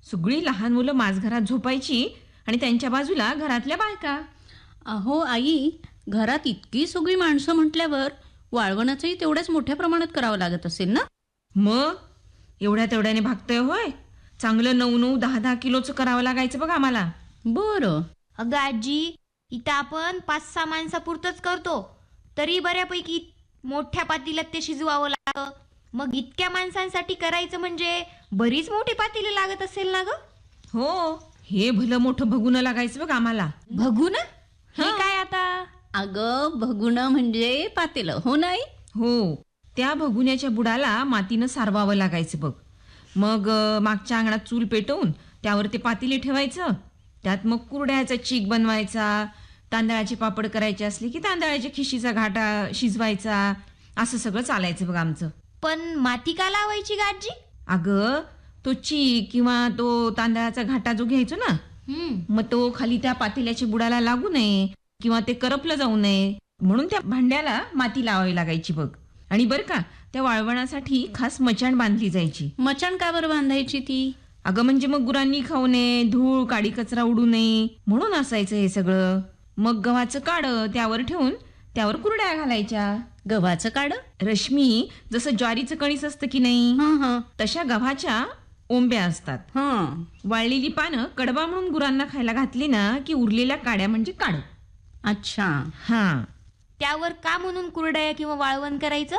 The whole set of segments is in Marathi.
सगळी लहान मुलं माझघरात झोपायची आणि त्यांच्या बाजूला घरातल्या बायका. अहो आई, घरात इतकी सगळी माणसं म्हटल्यावर वाळवणाचंही तेवढ्याच मोठ्या प्रमाणात करावं लागत असेल ना? मग एवढ्या तेवढ्याने भागतंय होय. चांगलं 9-9, 10-10 किलोचं करावं लागायचं बघ आम्हाला. बरं. अगं आजी, इथं आपण 5-6 माणसापुरतंच करतो, तरी बऱ्यापैकी मोठ्या पातेल्यात ते शिजवावं लागतं. मग इतक्या माणसांसाठी करायचं म्हणजे बरीच मोठी पातेली लागत असेल ना ग? हो, हे भलं मोठं भगुनं लागायचं बघ आम्हाला. बघू ना, हे काय आता? अगं भगुणं म्हणजे पातेलं, हो नाही? हो, त्या भगुन्याच्या बुडाला मातीनं सारवावं लागायचं बघ. मग मागच्या अंगणात चूल पेटवून त्यावर ते पातेले ठेवायचं. त्यात मग कुरड्याचा चीक बनवायचा, तांदळाचे पापड करायचे असले की तांदळाच्या खिशीचा घाटा शिजवायचा, असं सगळं चालायचं बघ आमचं. पण माती का लावायची ग आजी? अगं तो चीक किंवा तो तांदळाचा घाटा जो घ्यायचो ना, मग तो खाली त्या पातेल्याच्या बुडाला लागू नये किंवा ते करपलं जाऊ नये म्हणून त्या भांड्याला माती लावावी लागायची बघ. आणि बरं का, त्या वाळवणासाठी खास मचाण बांधली जायची. मचाण का बरं बांधायची ती? अगं म्हणजे मग गुरांनी खाऊ नये, धूळ काडी कचरा उडू नये म्हणून असायचं हे सगळं. मग गव्हाचं काढं त्यावर ठेवून त्यावर कुरड्या घालायच्या. गव्हाचं काढ? रश्मी, जसं ज्वारीचं कणीस असतं की नाही, हं. तशा गव्हाच्या ओंब्या असतात. हं. वाळलेली पानं कडबा म्हणून गुरांना खायला घातली ना की उरलेल्या काड्या म्हणजे काढ. अच्छा. हा, त्यावर का म्हणून कुरडया किंवा वाळवण करायचं?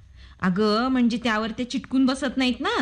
अगं म्हणजे त्यावर ते चिटकून बसत नाहीत ना,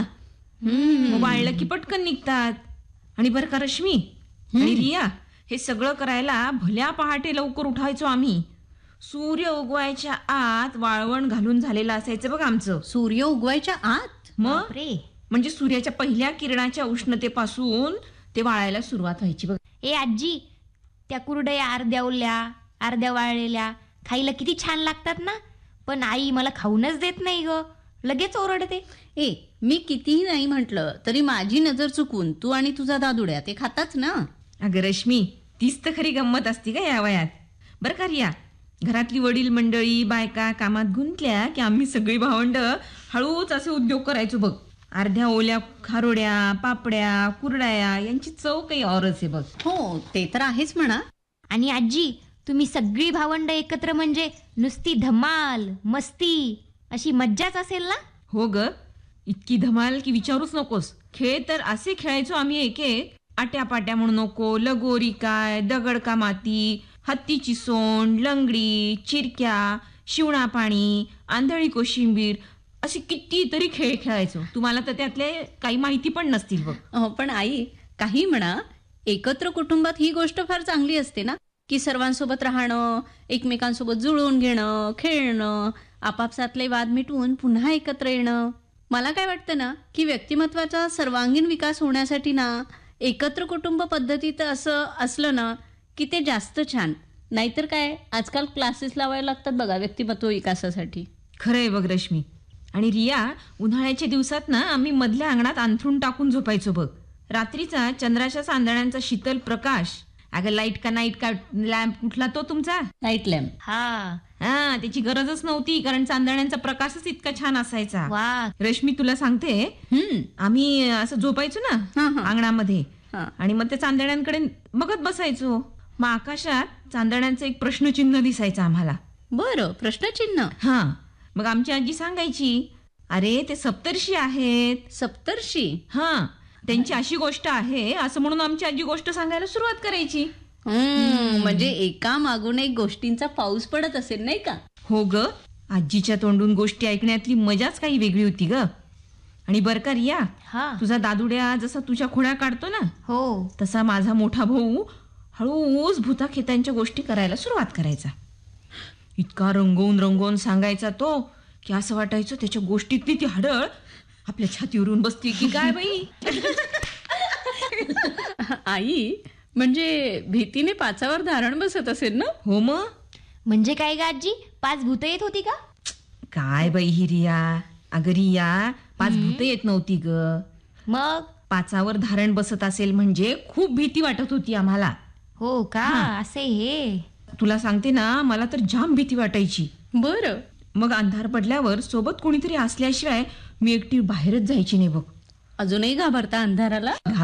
मग वाळलं की पटकन निघतात. आणि बरं का रश्मी आणि रिया, हे सगळं करायला भल्या पहाटे लवकर उठायचो आम्ही. सूर्य उगवायच्या आत वाळवण घालून झालेलं असायचं बघ आमचं. सूर्य उगवायच्या आत? मग बापरे. म्हणजे सूर्याच्या पहिल्या किरणाच्या उष्णतेपासून ते वाळायला सुरुवात व्हायची बघ. ए आजी, त्या कुरडया अर्ध्या ओल्या अर्ध्या वाळलेल्या खायला किती छान लागतात ना. पण आई मला खाऊनच देत नाही ग, लगेच ओरडते. ए, मी कितीही नाही म्हटलं तरी माझी नजर चुकून तू आणि तुझा दादुड्या ते खाताच ना. अगं रश्मी, तीच तर खरी गंमत असती का या वयात. बरं का रिया, घरातली वडील मंडळी बायका कामात गुंतल्या की आम्ही सगळी भावंड हळूच असे उद्योग करायचो बघ. अर्ध्या ओल्या खारोड्या, पापड्या, कुरड्या यांची चव काही औरच आहे बघ. हो, ते तर आहेच म्हणा. आणि आजी, तुम्ही सगळी भावंड एकत्र म्हणजे नुसती धमाल मस्ती अशी मज्जाच असेल ना? हो ग, इतकी धमाल की विचारूच नकोस. खेळ तर असे खेळायचो आम्ही एक एक, आट्यापाट्या म्हणू नको, लगोरी काय, दगड का माती, हत्तीची सोंड, लंगडी, चिरक्या, शिवणा पाणी, आंधळी कोशिंबीर, असे कितीतरी खेळ खेळायचो. तुम्हाला तर त्यातले काही माहिती पण नसतील बघ. पण आई, काही म्हणा, एकत्र कुटुंबात ही गोष्ट फार चांगली असते ना, की सर्वांसोबत राहणं, एकमेकांसोबत जुळवून घेणं, खेळणं, आपापसातले वाद मिटवून पुन्हा एकत्र येणं. मला काय वाटतं ना, की व्यक्तिमत्वाचा सर्वांगीण विकास होण्यासाठी ना एकत्र कुटुंब पद्धतीत असं असलं ना की ते जास्त छान. नाहीतर काय, आजकाल क्लासेस लावायला लागतात बघा व्यक्तिमत्व विकासासाठी. खरंय बघ रश्मी. आणि रिया, उन्हाळ्याच्या दिवसात ना आम्ही मधल्या अंगणात अंथरूण टाकून झोपायचो बघ. रात्रीचा चंद्राच्या चांदण्यांचा शीतल प्रकाश. अगं लाईट का नाईट का लॅम्प कुठला तो तुमचा? Light lamp. हा, त्याची गरजच नव्हती, कारण चांदण्यांचा प्रकाशच इतका छान असायचा. वा. रश्मी, तुला सांगते, आम्ही असं झोपायचो ना अंगणामध्ये आणि मग त्या चांदण्यांकडे बघत बसायचो. मग आकाशात चांदण्यांचं एक प्रश्नचिन्ह दिसायचं आम्हाला. बरं, प्रश्नचिन्ह. हा, मग आमची आजी सांगायची, अरे ते सप्तर्षी आहेत. सप्तर्षी? हा, त्यांची अशी गोष्ट आहे असं म्हणून आमची आजी गोष्ट सांगायला सुरुवात करायची. म्हणजे एका मागून एक गोष्टींचा पाऊस पडत असेल नाही का? हो ग, आजीच्या तोंडून गोष्टी ऐकण्यातली मजाच काही वेगळी होती ग. आणि बरं का रिया, हा, तुझा दादुड्या जसा तुझ्या खोड्या काढतो ना, हो, तसा माझा मोठा भाऊ हळूच भूताखेतांच्या गोष्टी करायला सुरुवात करायचा. इतका रंगवून रंगवून सांगायचा तो की असं वाटायचं त्याच्या गोष्टीतली ती हडळ आपल्या छातीवरून बसती की काय बाई. आई, म्हणजे भीतीने पाचावर धारण बसत असेल ना? हो मग. म्हणजे काय ग आजी, 5 भूत येत होती का? काय बाई ही रिया. अगं रिया, 5 भूत येत नव्हती ग. मग 5वर धारण बसत असेल म्हणजे खूप भीती वाटत होती आम्हाला. हो का, असे हे. तुला सांगते ना, मला तर जाम भीती वाटायची. बरं. मग अंधार पडल्यावर सोबत कोणीतरी असल्याशिवाय मी एकटी बाहेरच जायची नाही बघ. अजूनही घाबरता अंधाराला?